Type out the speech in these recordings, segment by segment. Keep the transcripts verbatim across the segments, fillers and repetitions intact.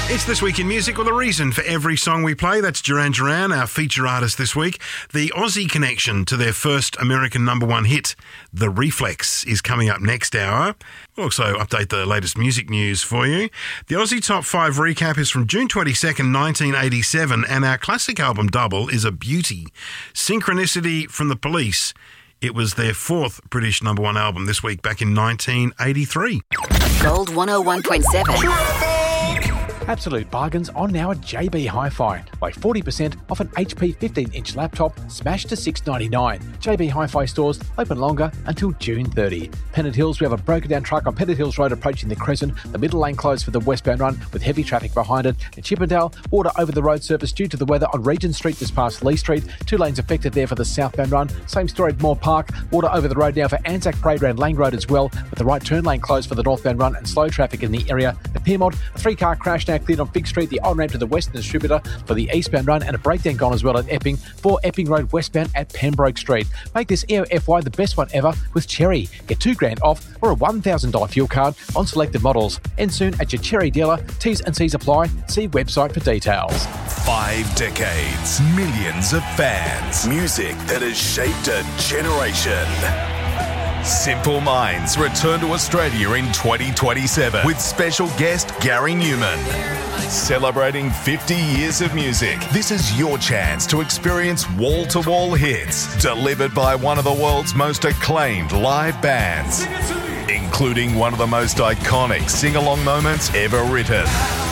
It's This Week in Music with a reason for every song we play. That's Duran Duran, our feature artist this week. The Aussie connection to their first American number one hit, The Reflex, is coming up next hour. We'll also update the latest music news for you. The Aussie Top five recap is from June twenty-second, nineteen eighty-seven, and our classic album double is a beauty. Synchronicity from The Police. It was their fourth British number one album this week back in nineteen eighty-three. Gold one oh one point seven. Absolute bargains on now at J B Hi-Fi. Like forty percent off an H P fifteen inch laptop smashed to six ninety-nine. J B Hi-Fi stores open longer until June thirtieth. Pennant Hills, we have a broken down truck on Pennant Hills Road approaching the Crescent. The middle lane closed for the westbound run with heavy traffic behind it. In Chippendale, water over the road surface due to the weather on Regent Street just past Lee Street. Two lanes affected there for the southbound run. Same story at Moore Park. Water over the road now for Anzac Parade around Lane Road as well, with the right turn lane closed for the northbound run and slow traffic in the area. At Piermont, a three-car crash now cleared on Fig Street, the on-ramp to the Western Distributor for the eastbound run, and a breakdown gone as well at Epping for Epping Road westbound at Pembroke Street. Make this E O F Y the best one ever with Cherry. Get two grand off or a one thousand dollars fuel card on selected models. End soon at your Cherry dealer. T's and C's apply. See website for details. Five decades, millions of fans, music that has shaped a generation. Simple Minds return to Australia in twenty twenty-seven with special guest Gary Newman. Celebrating fifty years of music, this is your chance to experience wall-to-wall hits delivered by one of the world's most acclaimed live bands, including one of the most iconic sing-along moments ever written.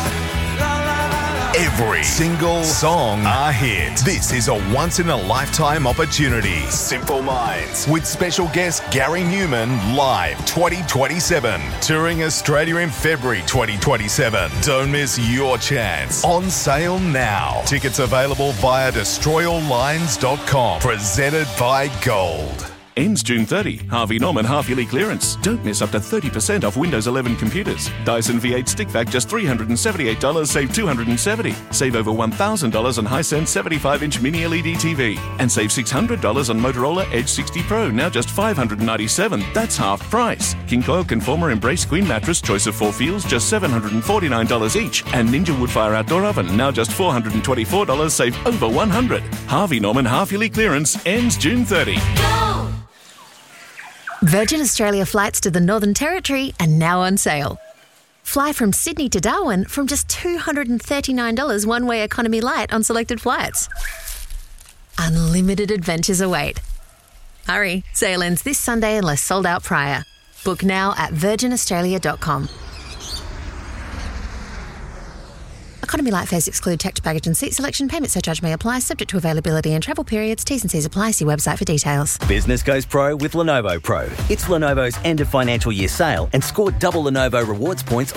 Every single song a hit. This is a once-in-a-lifetime opportunity. Simple Minds with special guest Gary Newman live twenty twenty-seven. Touring Australia in February twenty twenty-seven. Don't miss your chance. On sale now. Tickets available via destroy all lines dot com. Presented by Gold. Ends June thirtieth. Harvey Norman half-yearly clearance. Don't miss up to thirty percent off Windows eleven computers. Dyson V eight stick vac just three hundred seventy-eight dollars, save two hundred seventy dollars. Save over one thousand dollars on Hisense seventy-five inch mini L E D T V. And save six hundred dollars on Motorola Edge sixty Pro, now just five hundred ninety-seven dollars. That's half price. King Coil Conformer Embrace Queen Mattress, choice of four feels, just seven hundred forty-nine dollars each. And Ninja Woodfire Outdoor Oven, now just four hundred twenty-four dollars, save over one hundred dollars. Harvey Norman half-yearly clearance ends June thirtieth. Go! Virgin Australia flights to the Northern Territory are now on sale. Fly from Sydney to Darwin from just two hundred thirty-nine dollars one-way economy light on selected flights. Unlimited adventures await. Hurry, sale ends this Sunday unless sold out prior. Book now at virgin australia dot com. Economy light fares exclude checked baggage and seat selection. Payment surcharge may apply, subject to availability and travel periods. T's and C's apply. See website for details. Business goes pro with Lenovo Pro. It's Lenovo's end of financial year sale and score double Lenovo rewards points